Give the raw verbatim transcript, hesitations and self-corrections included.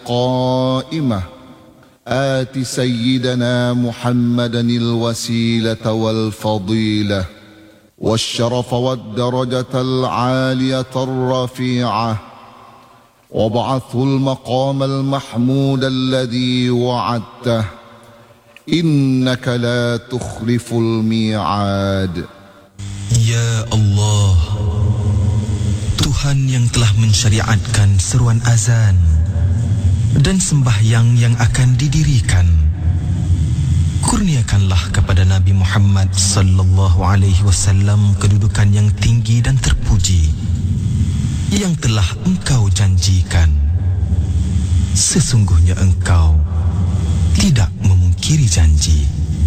القائمة آت سيدنا محمدا الوسيلة والفضيلة والشرف والدرجة العالية الرفيعة وابعثه المقام المحمود الذي وعدته إنك لا تخلف الميعاد. Ya Allah, Tuhan yang telah mensyariatkan seruan azan dan sembahyang yang akan didirikan, kurniakanlah kepada Nabi Muhammad sallallahu alaihi wasallam kedudukan yang tinggi dan terpuji yang telah engkau janjikan. Sesungguhnya engkau tidak memungkiri janji.